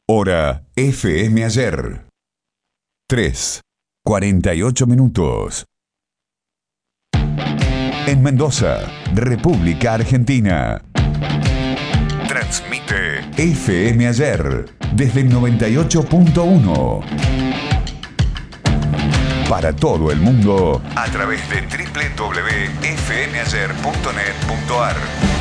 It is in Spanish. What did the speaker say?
Hora FM Ayer. 3:48 minutos. En Mendoza, República Argentina. Transmite FM Ayer desde el 98.1. Para todo el mundo a través de www.fmayer.net.ar.